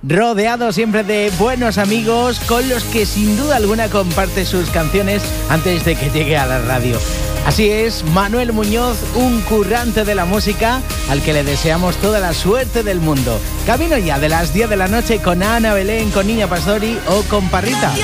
rodeado siempre de buenos amigos con los que sin duda alguna comparte sus canciones antes de que llegue a la radio. Así es, Manuel Muñoz, un currante de la música al que le deseamos toda la suerte del mundo. Camino ya de las 10 de la noche con Ana Belén, con Niña Pastori o con Parrita.